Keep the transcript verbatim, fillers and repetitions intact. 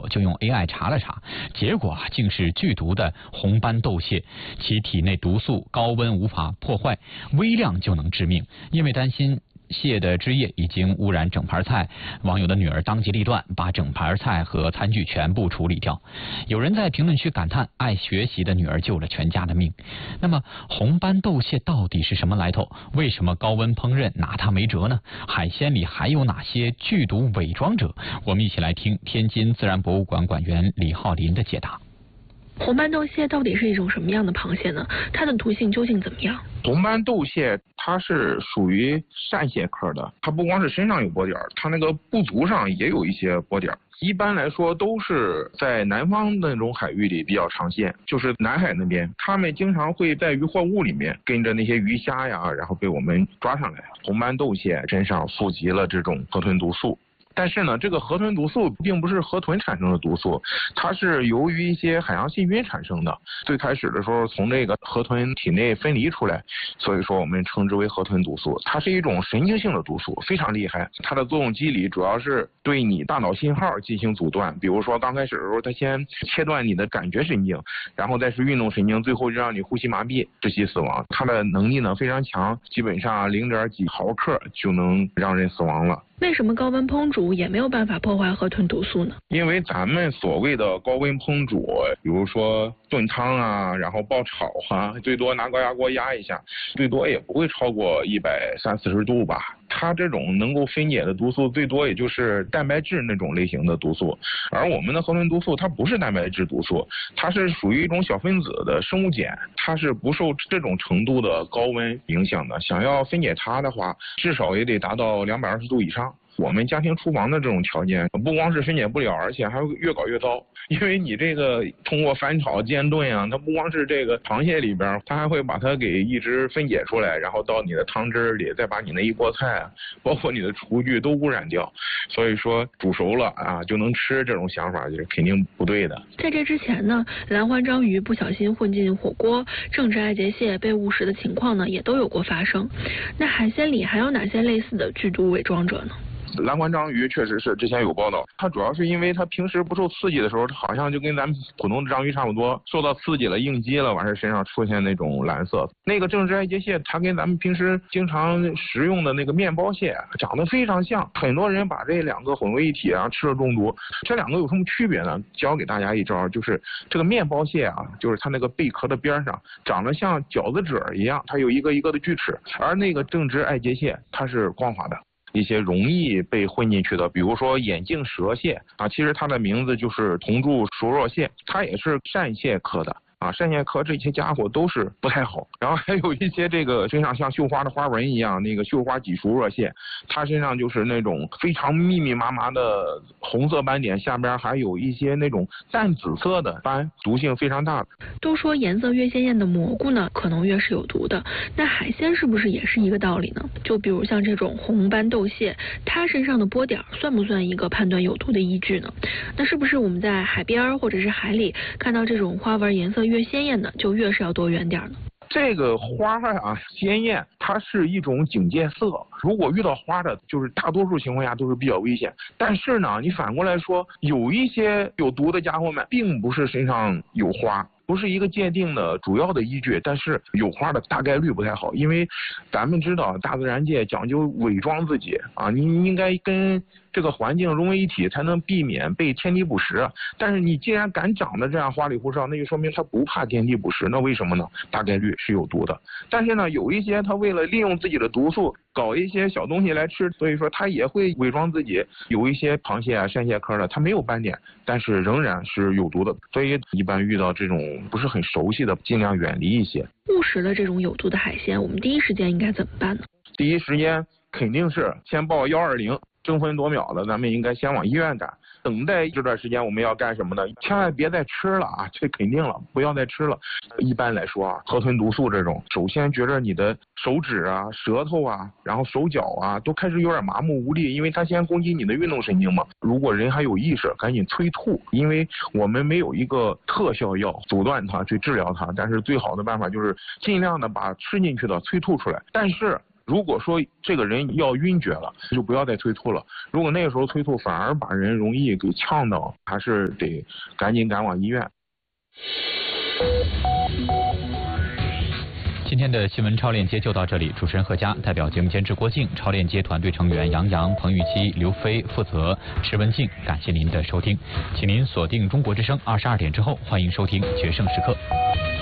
就用 A I 查了查，结果啊竟是剧毒的红斑豆蟹，其体内毒素高温无法破坏，微量就能致命。因为担心蟹的汁液已经污染整盘菜，网友的女儿当机立断，把整盘菜和餐具全部处理掉。有人在评论区感叹，爱学习的女儿救了全家的命。那么红斑豆蟹到底是什么来头？为什么高温烹饪拿它没辙呢？海鲜里还有哪些剧毒伪装者？我们一起来听天津自然博物馆馆员李浩林的解答。 红斑豆蟹到底是一种什么样的螃蟹呢？它的毒性究竟怎么样？ 红斑豆蟹它是属于扇蟹科的，它不光是身上有波点，它那个部足上也有一些波点。一般来说都是在南方那种海域里比较常见，就是南海那边，他们经常会在渔获物里面跟着那些鱼虾呀，然后被我们抓上来。红斑豆蟹身上富集了这种河豚毒素。但是呢，这个河豚毒素并不是河豚产生的毒素，它是由于一些海洋细菌产生的。最开始的时候从这个河豚体内分离出来，所以说我们称之为河豚毒素。它是一种神经性的毒素，非常厉害。它的作用机理主要是对你大脑信号进行阻断，比如说刚开始的时候，它先切断你的感觉神经，然后再是运动神经，最后让你呼吸麻痹，窒息死亡。它的能力呢非常强，基本上零点几毫克就能让人死亡了。 为什么高温烹煮也没有办法破坏河豚毒素呢？ 因为咱们所谓的高温烹煮，比如说炖汤啊，然后爆炒啊，最多拿高压锅压一下，最多也不会超过一百三四十度吧。它这种能够分解的毒素最多也就是蛋白质那种类型的毒素，而我们的河豚毒素它不是蛋白质毒素，它是属于一种小分子的生物碱，它是不受这种程度的高温影响的。想要分解它的话，至少也得达到两百二十度以上。我们家庭厨房的这种条件，不光是分解不了，而且还会越搞越糟。因为你这个通过翻炒、煎炖啊，它不光是这个螃蟹里边，它还会把它给一直分解出来，然后到你的汤汁里，再把你那一锅菜啊，包括你的厨具都污染掉。所以说煮熟了啊就能吃，这种想法就是肯定不对的。 在这之前呢，蓝环章鱼不小心混进火锅，正直爱洁蟹被误食的情况呢也都有过发生。那海鲜里还有哪些类似的剧毒伪装者呢？ 蓝环章鱼确实是之前有报道，它主要是因为它平时不受刺激的时候，它好像就跟咱们普通的章鱼差不多，受到刺激了应激了，完事身上出现那种蓝色。那个正直爱洁蟹它跟咱们平时经常食用的那个面包蟹长得非常像，很多人把这两个混为一体啊吃了中毒。这两个有什么区别呢？教给大家一招，就是这个面包蟹啊，就是它那个贝壳的边上长得像饺子褶一样，它有一个一个的锯齿，而那个正直爱洁蟹它是光滑的。一些容易被混进去的，比如说眼镜蛇蟹啊，其实它的名字就是铜柱熟若蟹，它也是扇蟹科的。啊，扇蟹科这些家伙都是不太好，然后还有一些这个身上像绣花的花纹一样，那个绣花脊熟若蟹，它身上就是那种非常密密麻麻的红色斑点，下边还有一些那种淡紫色的斑，毒性非常大。 都说颜色越鲜艳的蘑菇呢，可能越是有毒的，那海鲜是不是也是一个道理呢？就比如像这种红斑豆蟹，它身上的波点算不算一个判断有毒的依据呢？那是不是我们在海边或者是海里看到这种花纹颜色越鲜艳的，就越是要躲远点呢？ 这个花啊，鲜艳，它是一种警戒色。如果遇到花的，就是大多数情况下都是比较危险。但是呢，你反过来说，有一些有毒的家伙们，并不是身上有花，不是一个界定的主要的依据，但是有花的大概率不太好，因为咱们知道大自然界讲究伪装自己啊，你应该跟这个环境融为一体，才能避免被天敌捕食。但是你既然敢长得这样花里胡哨，那就说明它不怕天敌捕食，那为什么呢？大概率是有毒的。但是呢，有一些它为了利用自己的毒素搞一些小东西来吃，所以说它也会伪装自己。有一些螃蟹啊、扇蟹科的，它没有斑点，但是仍然是有毒的。所以一般遇到这种不是很熟悉的，尽量远离一些。 误食了这种有毒的海鲜，我们第一时间应该怎么办呢？ 第一时间肯定是先报幺二零，争分夺秒的，咱们应该先往医院赶。等待这段时间我们要干什么呢？千万别再吃了啊！这肯定了，不要再吃了。一般来说啊，河豚毒素这种，首先觉着你的手指啊、舌头啊，然后手脚啊，都开始有点麻木无力，因为它先攻击你的运动神经嘛。如果人还有意识，赶紧催吐，因为我们没有一个特效药阻断它去治疗它，但是最好的办法就是尽量的把吃进去的催吐出来。但是如果说这个人要晕厥了，就不要再催吐了。如果那个时候催吐反而把人容易给呛到，还是得赶紧赶往医院。 今天的新闻超链接就到这里，主持人何佳，代表节目监制郭靖，超链接团队成员杨洋、彭玉期、刘飞，负责池文静。感谢您的收听，请您锁定中国之声二十二点之后，欢迎收听决胜时刻。